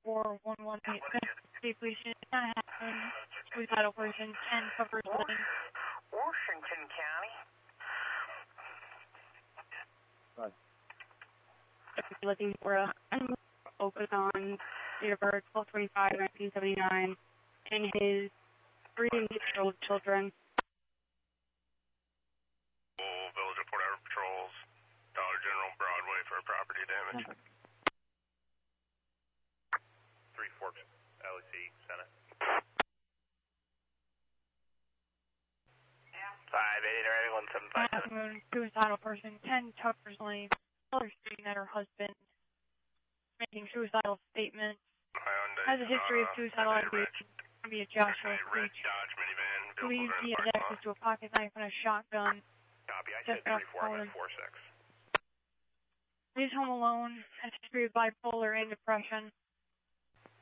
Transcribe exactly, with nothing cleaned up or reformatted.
four one one eight. City Police Unit Manhattan. Suicidal person, ten Tuckers Lane. Washington County. Right. Looking for a open on date of birth twelve twenty-five nineteen seventy-nine and his three and six-year-old children. Village of Port Harbor Patrols, Dollar General Broadway for property damage. Okay. Three Forks, L E C, Senate. Five eight or one seven five. Afternoon, suicidal person, ten Tuckers Lane. Mother stating that her husband making suicidal statements. Has a history of suicidal ideation. Via Joshua Creech. Believes he has access to a pocket knife and a shotgun. Copy, I said three four, I'm at four six. He's home alone, has a history of bipolar and depression.